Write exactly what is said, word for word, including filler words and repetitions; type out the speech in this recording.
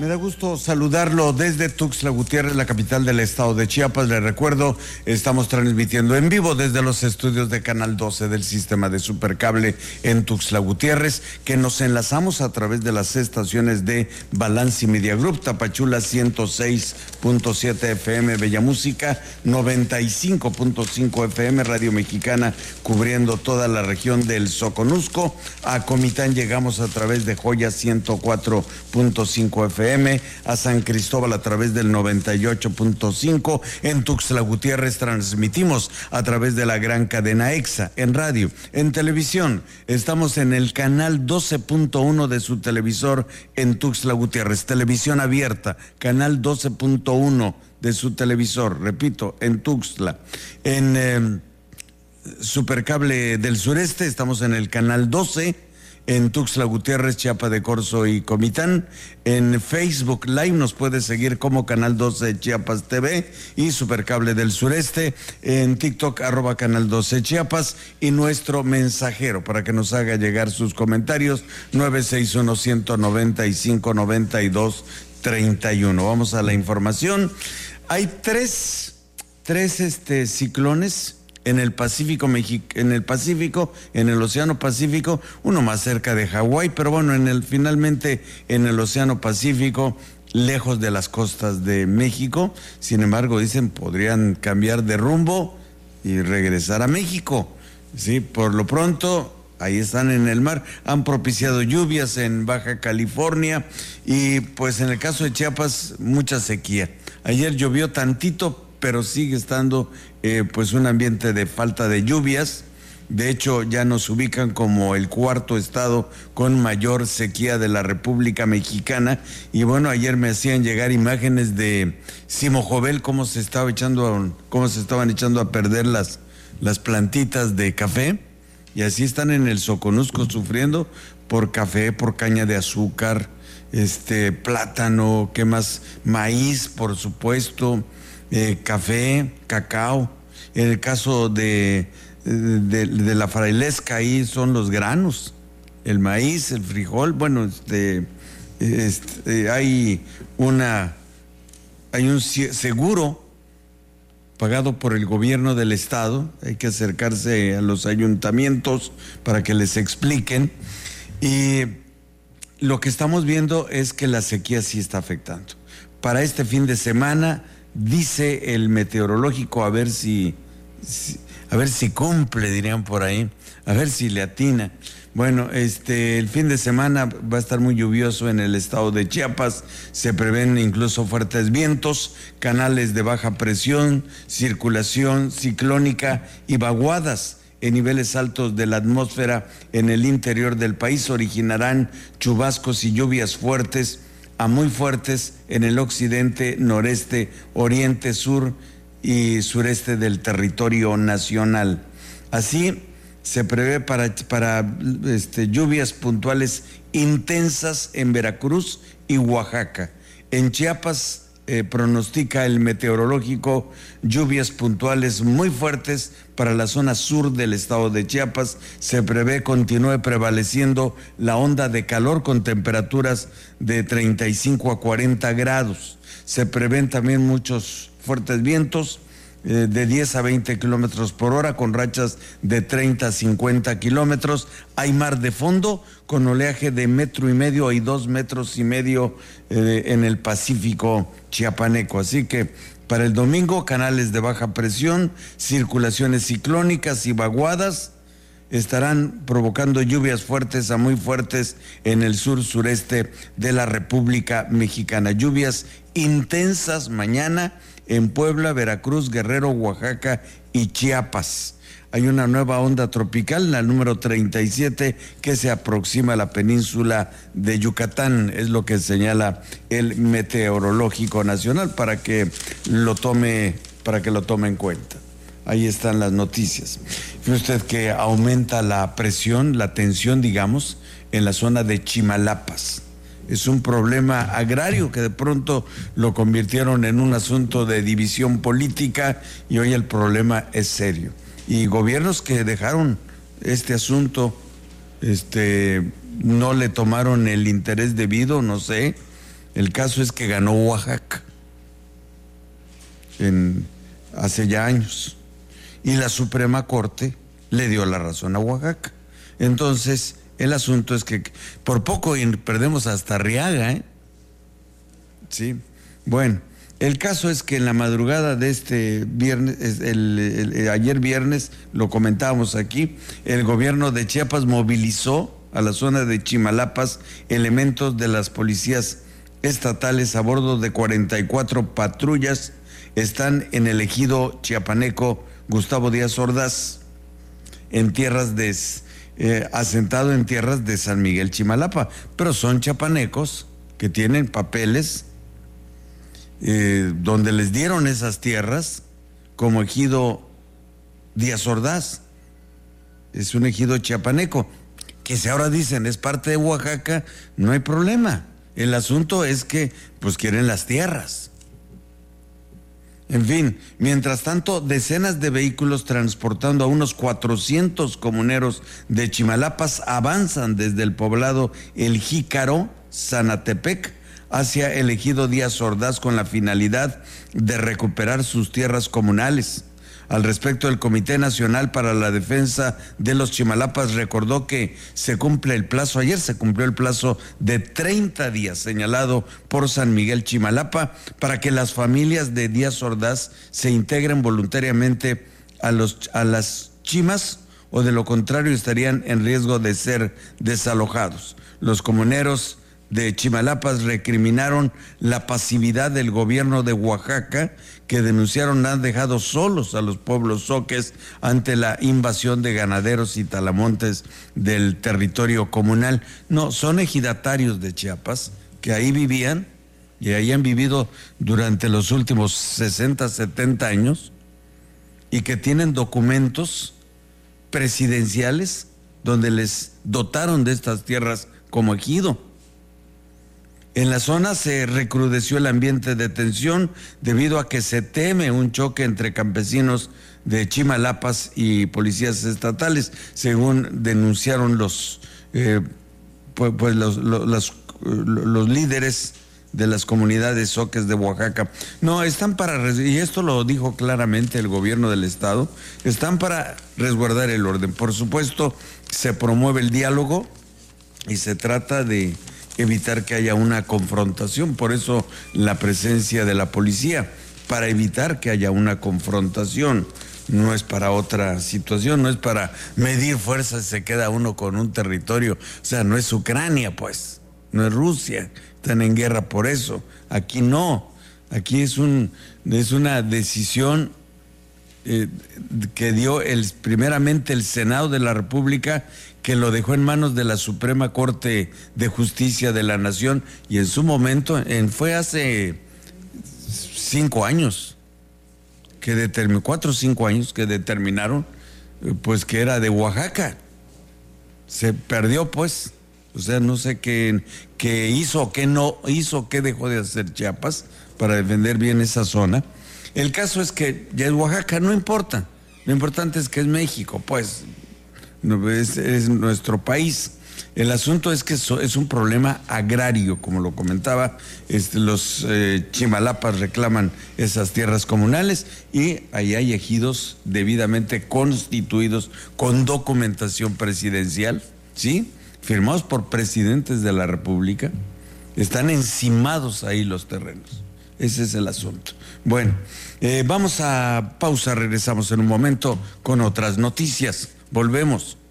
Me da gusto saludarlo desde Tuxtla Gutiérrez, la capital del estado de Chiapas. Le recuerdo, estamos transmitiendo en vivo desde los estudios de Canal doce del sistema de Supercable en Tuxtla Gutiérrez, que nos enlazamos a través de las estaciones de Balance Media Group, Tapachula ciento seis punto siete F M, Bella Música noventa y cinco punto cinco F M, Radio Mexicana cubriendo toda la región del Soconusco. A Comitán llegamos a través de Joya ciento cuatro punto cinco F M, a San Cristóbal a través del noventa y ocho punto cinco, en Tuxtla Gutiérrez transmitimos a través de la gran cadena EXA, en radio, en televisión. Estamos en el canal doce punto uno de su televisor en Tuxtla Gutiérrez, televisión abierta, canal doce punto uno de su televisor, repito, en Tuxtla. En eh, Supercable del Sureste estamos en el canal doce, en Tuxtla Gutiérrez, Chiapa de Corzo y Comitán. En Facebook Live nos puede seguir como Canal doce Chiapas T V y Supercable del Sureste. En TikTok, arroba Canal doce Chiapas, y nuestro mensajero para que nos haga llegar sus comentarios, nueve seis uno, uno nueve cinco, nueve dos tres uno. Vamos a la información. Hay tres, tres este, ciclones en el Pacífico, en el Pacífico, en el Océano Pacífico, uno más cerca de Hawái, pero bueno, en el, finalmente en el Océano Pacífico, lejos de las costas de México. Sin embargo, dicen, podrían cambiar de rumbo y regresar a México. Sí, por lo pronto, ahí están en el mar, han propiciado lluvias en Baja California y pues en el caso de Chiapas, mucha sequía. Ayer llovió tantito, pero sigue estando eh, pues un ambiente de falta de lluvias. De hecho, ya nos ubican como el cuarto estado con mayor sequía de la República Mexicana. Y bueno, ayer me hacían llegar imágenes de Simojovel, cómo se estaba echando, cómo se estaban echando a perder las, las plantitas de café. Y así están en el Soconusco sufriendo por café, por caña de azúcar, este plátano, ¿qué más? Maíz, por supuesto. Eh, café, cacao. En el caso de, de, de la Frailesca, ahí son los granos, el maíz, el frijol. Bueno, este, este hay una, hay un seguro pagado por el gobierno del estado. Hay que acercarse a los ayuntamientos para que les expliquen. Y lo que estamos viendo es que la sequía sí está afectando. Para este fin de semana, dice el meteorológico, a ver si, si a ver si cumple, dirían por ahí, a ver si le atina. Bueno, este el fin de semana va a estar muy lluvioso en el estado de Chiapas. Se prevén incluso fuertes vientos, canales de baja presión, circulación ciclónica y vaguadas en niveles altos de la atmósfera en el interior del país. Originarán chubascos y lluvias fuertes a muy fuertes en el occidente, noreste, oriente, sur y sureste del territorio nacional. Así se prevé para, para este, lluvias puntuales intensas en Veracruz y Oaxaca. En Chiapas eh, pronostica el meteorológico lluvias puntuales muy fuertes para la zona sur del estado de Chiapas. Se prevé continúe prevaleciendo la onda de calor con temperaturas de treinta y cinco a cuarenta grados. Se prevén también muchos fuertes vientos eh, de diez a veinte kilómetros por hora, con rachas de treinta a cincuenta kilómetros. Hay mar de fondo con oleaje de metro y medio y dos metros y medio eh, en el Pacífico chiapaneco. Así que para el domingo, canales de baja presión, circulaciones ciclónicas y vaguadas estarán provocando lluvias fuertes a muy fuertes en el sur sureste de la República Mexicana. Lluvias intensas mañana en Puebla, Veracruz, Guerrero, Oaxaca y Chiapas. Hay una nueva onda tropical, la número treinta y siete, que se aproxima a la península de Yucatán, es lo que señala el Meteorológico Nacional, para que lo tome, para que lo tome en cuenta. Ahí están las noticias. Fíjese usted que aumenta la presión, la tensión, digamos, en la zona de Chimalapas. Es un problema agrario que de pronto lo convirtieron en un asunto de división política y hoy el problema es serio. Y gobiernos que dejaron este asunto, este, no le tomaron el interés debido, no sé, El caso es que ganó Oaxaca en, hace ya años, y la Suprema Corte le dio la razón a Oaxaca. Entonces, el asunto es que por poco perdemos hasta Arriaga, ¿eh? Sí, bueno, el caso es que en la madrugada de este viernes, el, el, el, ayer viernes, lo comentábamos aquí, el gobierno de Chiapas movilizó a la zona de Chimalapas elementos de las policías estatales a bordo de cuarenta y cuatro patrullas. Están en el ejido chiapaneco Gustavo Díaz Ordaz, en tierras de, eh, asentado en tierras de San Miguel Chimalapa, pero son chiapanecos que tienen papeles eh, donde les dieron esas tierras como ejido Díaz Ordaz. Es un ejido chiapaneco, que si ahora dicen es parte de Oaxaca, no hay problema. El asunto es que pues quieren las tierras. En fin, mientras tanto, decenas de vehículos transportando a unos cuatrocientos comuneros de Chimalapas avanzan desde el poblado El Jícaro, Zanatepec, hacia el ejido Díaz Ordaz con la finalidad de recuperar sus tierras comunales. Al respecto, el Comité Nacional para la Defensa de los Chimalapas recordó que se cumple el plazo, ayer se cumplió el plazo de treinta días señalado por San Miguel Chimalapa para que las familias de Díaz Ordaz se integren voluntariamente a, los, a las chimas, o de lo contrario estarían en riesgo de ser desalojados. Los comuneros de Chimalapas recriminaron la pasividad del gobierno de Oaxaca, que denunciaron han dejado solos a los pueblos zoques ante la invasión de ganaderos y talamontes del territorio comunal. No, son ejidatarios de Chiapas que ahí vivían y ahí han vivido durante los últimos sesenta, setenta años, y que tienen documentos presidenciales donde les dotaron de estas tierras como ejido. En la zona se recrudeció el ambiente de tensión debido a que se teme un choque entre campesinos de Chimalapas y policías estatales, según denunciaron los, eh, pues, pues los, los, los, los líderes de las comunidades zoques de Oaxaca. No, están para, y esto lo dijo claramente el gobierno del estado, están para resguardar el orden. Por supuesto, se promueve el diálogo y se trata de evitar que haya una confrontación, por eso la presencia de la policía, para evitar que haya una confrontación, no es para otra situación, no es para medir fuerzas, se queda uno con un territorio, o sea, no es Ucrania pues, no es Rusia, están en guerra por eso, aquí no, aquí es un es una decisión eh, que dio el primeramente el Senado de la República, que lo dejó en manos de la Suprema Corte de Justicia de la Nación, y en su momento, en, fue hace cinco años, que determinó, cuatro o cinco años que determinaron, pues que era de Oaxaca. Se perdió pues, o sea, no sé qué, qué hizo, qué no hizo, qué dejó de hacer Chiapas para defender bien esa zona. El caso es que ya es Oaxaca, no importa, lo importante es que es México, pues, Es, es nuestro país. El asunto es que eso es un problema agrario, como lo comentaba, este, los eh, Chimalapas reclaman esas tierras comunales y ahí hay ejidos debidamente constituidos con documentación presidencial, ¿sí? Firmados por presidentes de la República, están encimados ahí los terrenos. Ese es el asunto. Bueno, eh, vamos a pausa, regresamos en un momento con otras noticias. Volvemos.